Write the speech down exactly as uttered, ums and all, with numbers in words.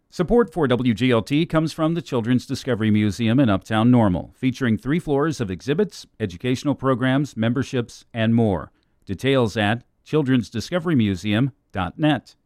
Support for W G L T comes from the Children's Discovery Museum in Uptown Normal, featuring three floors of exhibits, educational programs, memberships, and more. Details at children's discovery museum dot net.